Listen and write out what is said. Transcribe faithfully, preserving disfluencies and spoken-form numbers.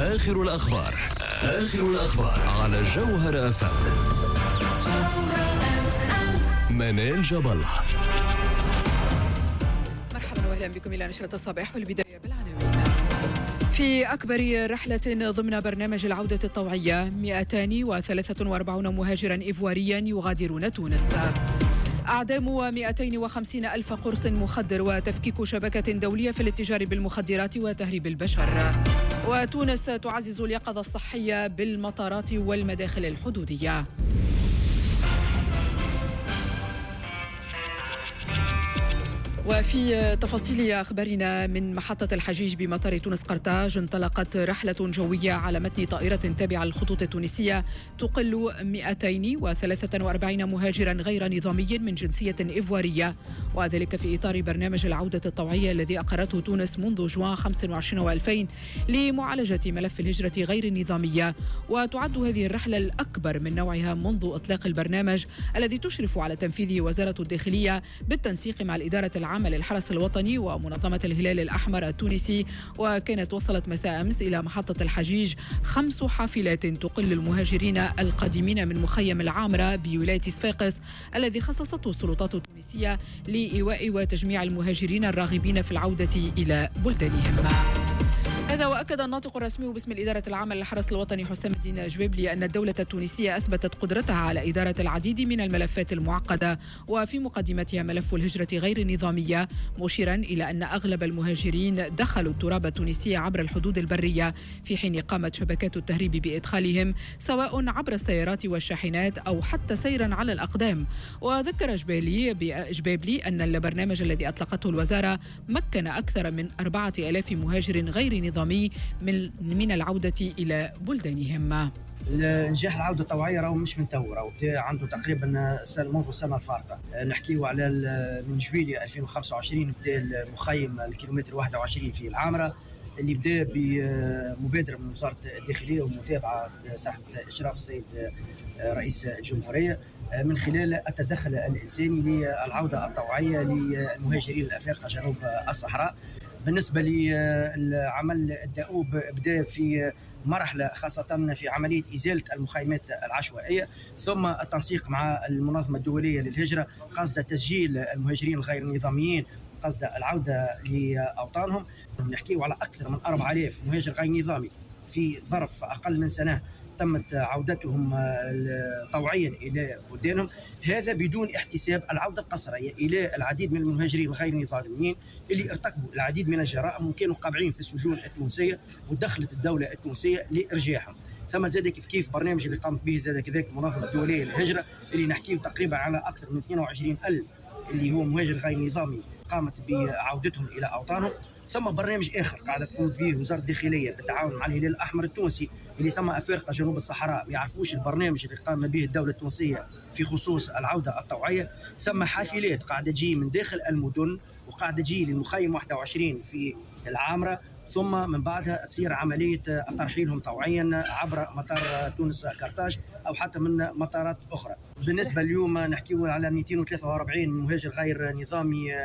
آخر الأخبار آخر الأخبار على جوهر أف أم. منال جاب الله. مرحبا وأهلا بكم إلى نشرة الصباح، والبداية بالعناوين. في أكبر رحلة ضمن برنامج العودة الطوعية مئتين وثلاثة وأربعين مهاجرا إيفواريا يغادرون تونس. أعدام مئتين وخمسين ألف قرص مخدر وتفكيك شبكة دولية في الاتجار بالمخدرات وتهريب البشر. وتونس تعزز اليقظة الصحية بالمطارات والمداخل الحدودية. وفي تفاصيل أخبارنا من محطة الحجيج بمطار تونس قرطاج، انطلقت رحلة جوية على متن طائرة تابعة للخطوط التونسية تقل مئتين وثلاثة وأربعين مهاجرا غير نظامي من جنسية إيفوارية، وذلك في إطار برنامج العودة الطوعية الذي أقرته تونس منذ جوان خمسة وعشرين وألفين لمعالجة ملف الهجرة غير النظامية. وتعد هذه الرحلة الأكبر من نوعها منذ إطلاق البرنامج الذي تشرف على تنفيذه وزارة الداخلية بالتنسيق مع الإدارة العامة للحرس الوطني ومنظمة الهلال الأحمر التونسي. وكانت وصلت مساء أمس إلى محطة الحجيج خمس حافلات تقل المهاجرين القادمين من مخيم العامرة بولاية صفاقس الذي خصصته السلطات التونسية لإيواء وتجميع المهاجرين الراغبين في العودة إلى بلدانهم. هذا وأكد الناطق الرسمي باسم الإدارة العامة للحرس الوطني حسام الدين جبيبلي أن الدولة التونسية أثبتت قدرتها على إدارة العديد من الملفات المعقدة وفي مقدمتها ملف الهجرة غير النظامية، مشيرا إلى أن أغلب المهاجرين دخلوا التراب التونسي عبر الحدود البرية، في حين قامت شبكات التهريب بإدخالهم سواء عبر السيارات والشاحنات أو حتى سيرا على الأقدام. وذكر جبيبلي أن البرنامج الذي أطلقته الوزارة مكن أكثر من أربعة آلاف مهاجر غير نظامي من من العودة إلى بلدانهم. نجاح العودة الطوعية راهو مش من تو، راهو عنده تقريبا سنة منذ السنة الفارطة. نحكيو على من جويلية ألفين وخمسة وعشرين بدا المخيم الكيلومتر واحد وعشرين في العامرة اللي بدا بمبادرة من وزارة الداخلية ومتابعة تحت إشراف السيد رئيس الجمهورية من خلال التدخل الإنساني للعودة الطوعية للمهاجرين الأفارقة جنوب الصحراء. بالنسبة للعمل الدؤوب بدأ في مرحلة خاصة في عملية إزالة المخيمات العشوائية، ثم التنسيق مع المنظمة الدولية للهجرة قصد تسجيل المهاجرين الغير النظاميين قصد العودة لأوطانهم. نحكي على أكثر من أربعة آلاف مهاجر غير نظامي في ظرف أقل من سنة تمت عودتهم طوعيا إلى بلدانهم، هذا بدون احتساب العودة القسرية إلى العديد من المهاجرين الغير نظاميين اللي ارتكبوا العديد من الجرائم وكانوا قابعين في السجون التونسية ودخلت الدولة التونسية لإرجاعهم. ثم زاد كيف كيف برنامج اللي قامت به زاد كذلك المنظمة الدولية للهجرة اللي نحكيه تقريبا على أكثر من اثنين وعشرين ألف اللي هو مهاجر غير نظامي قامت بعودتهم إلى أوطانهم. ثم برنامج آخر قاعدة تقوم فيه وزارة الداخلية بالتعاون مع الهلال الأحمر التونسي اللي ثم أفارقة جنوب الصحراء ما يعرفوش البرنامج اللي قام به الدولة التونسية في خصوص العودة الطوعية. ثم حافلات قاعدة تجي من داخل المدن وقاعدة تجي للمخيم واحد وعشرين في العامرة، ثم من بعدها تصير عملية ترحيلهم طوعيا عبر مطار تونس قرطاج أو حتى من مطارات أخرى. بالنسبة اليوم نحكيه على مئتين وثلاثة وأربعين مهاجر غير نظامي